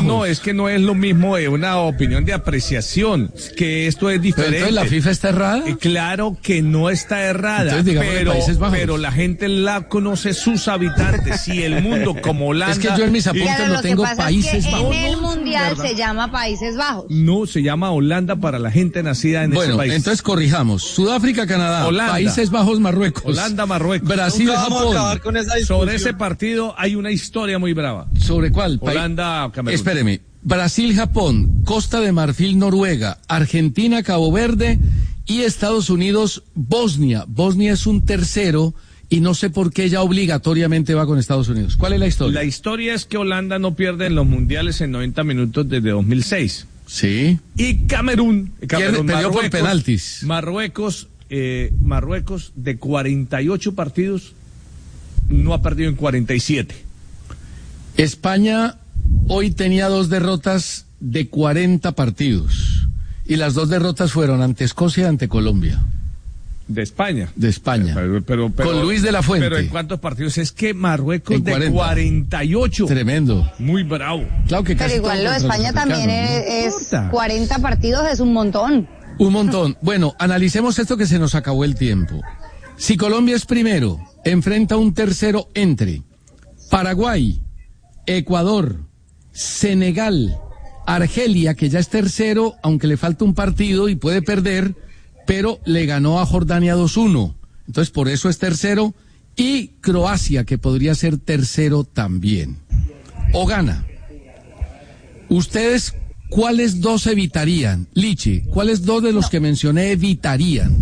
No, es que no es lo mismo una opinión de apreciación, que esto es diferente. Pero entonces la FIFA está errada. Claro que no está errada, pero la gente la conoce sus habitantes. Si el mundo como Holanda... Es que yo en mis apuntes no tengo Países Bajos. En el Mundial se llama Países Bajos. No, se llama Holanda para la gente nacida en ese país. Bueno, entonces corrijamos. Sudáfrica, Canadá, Holanda. Países Bajos, Marruecos. Holanda, Marruecos. Brasil, Japón. Sobre ese partido hay una historia muy brava. ¿Sobre cuál? Holanda, Camerún. Espéreme. Brasil, Japón, Costa de Marfil, Noruega, Argentina, Cabo Verde y Estados Unidos, Bosnia. Bosnia es un tercero y no sé por qué ya obligatoriamente va con Estados Unidos. ¿Cuál es la historia? La historia es que Holanda no pierde en los mundiales en 90 minutos desde 2006. Sí. Y Camerún perdió por penaltis. Marruecos de 48 partidos no ha perdido en 47. España hoy tenía 2 derrotas de 40 partidos y las 2 derrotas fueron ante Escocia y ante Colombia. De España. Pero con Luis de la Fuente. Pero ¿en cuántos partidos? Es que Marruecos de 48. Tremendo. Muy bravo. Claro que pero igual lo de España también es 40 partidos, es un montón. Un montón. Bueno, analicemos esto que se nos acabó el tiempo. Si Colombia es primero, enfrenta un tercero entre Paraguay, Ecuador, Senegal, Argelia, que ya es tercero, aunque le falta un partido y puede perder, pero le ganó a Jordania 2-1. Entonces, por eso es tercero. Y Croacia, que podría ser tercero también. O gana. ¿Ustedes cuáles 2 evitarían? Lichi, ¿cuáles 2 de los que mencioné evitarían?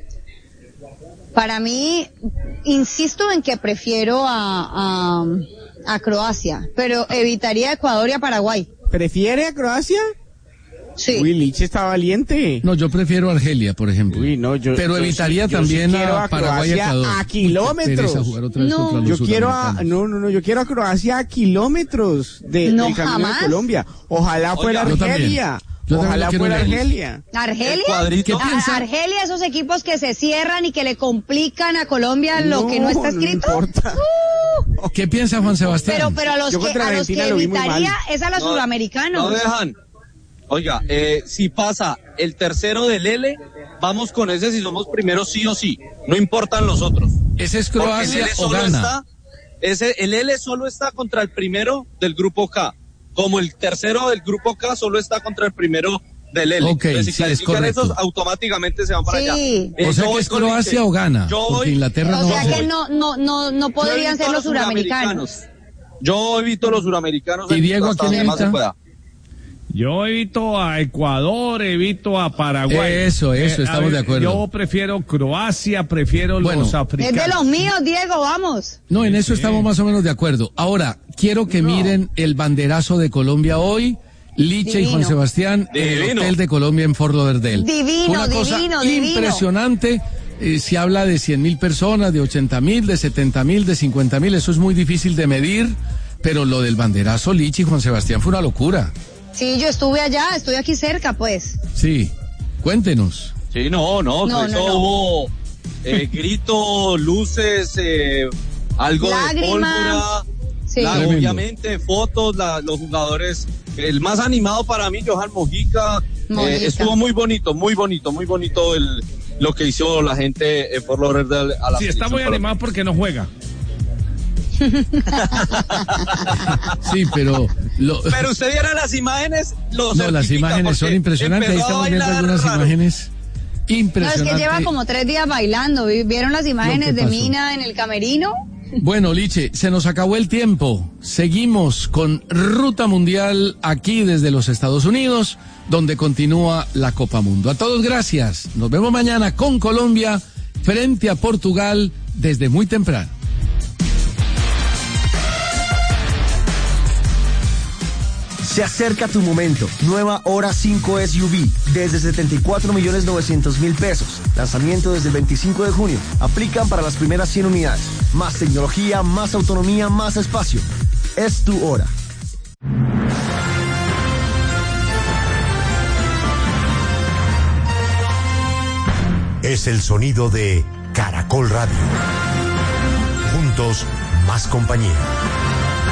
Para mí, insisto en que prefiero a Croacia, pero evitaría a Ecuador y a Paraguay. ¿Prefiere a Croacia? Sí. Uy, Lich está valiente. No, yo prefiero a Argelia, por ejemplo. Uy, no, pero evitaría también a Paraguay y Ecuador. A kilómetros. No. Yo quiero a Croacia a kilómetros del camino de Colombia. Ojalá fuera Argelia. Ojalá fuera Argelia. ¿Argelia? ¿Qué piensa? Argelia, esos equipos que se cierran y que le complican a Colombia lo que no está escrito. No importa. ¿Qué piensa Juan Sebastián? Pero a los que evitaría es a los sudamericanos. No dejan. Oiga, si pasa el tercero del L, vamos con ese si somos primeros sí o sí. No importan los otros. ¿Ese es Croacia o Ghana? El L solo está contra el primero del grupo K. Como el tercero del grupo K solo está contra el primero del L. Okay, entonces, si clasifican esos, automáticamente se van para allá. O sea que es Croacia o Ghana. Porque Inglaterra no podrían ser los suramericanos. Yo evito los suramericanos. ¿Y Diego a quién evita? Yo evito a Ecuador, evito a Paraguay. Eso, estamos de acuerdo. Yo prefiero Croacia, prefiero los africanos. Es de los míos, Diego, vamos. No, en eso estamos más o menos de acuerdo. Ahora, quiero que miren el banderazo de Colombia hoy. Liche y Juan Sebastián en el Hotel de Colombia en Fort Lauderdale. Divino, una cosa impresionante. Se habla de 100,000 personas, de 80,000, de 70,000, de 50,000. Eso es muy difícil de medir, pero lo del banderazo, Liche y Juan Sebastián, fue una locura. Sí, yo estuve allá, estoy aquí cerca, pues. Sí, cuéntenos. Sí, no, hubo gritos, luces, algo lágrimas, de pólvora, sí. Obviamente fotos, los jugadores. El más animado para mí, Johan Mojica. Estuvo muy bonito lo que hizo la gente en Fort Lauderdale a la Sí, está muy animado porque no juega. Sí, pero usted viera las imágenes, las imágenes son impresionantes. Ahí estamos viendo algunas imágenes impresionantes. No, es que lleva como 3 días bailando. ¿Vieron las imágenes de Mina en el camerino? Bueno, Liche, se nos acabó el tiempo. Seguimos con Ruta Mundial aquí desde los Estados Unidos, donde continúa la Copa Mundo. A todos gracias. Nos vemos mañana con Colombia frente a Portugal desde muy temprano. Se acerca tu momento. Nueva Hora 5 SUV. Desde 74.900.000 pesos. Lanzamiento desde el 25 de junio. Aplican para las primeras 100 unidades. Más tecnología, más autonomía, más espacio. Es tu hora. Es el sonido de Caracol Radio. Juntos, más compañía.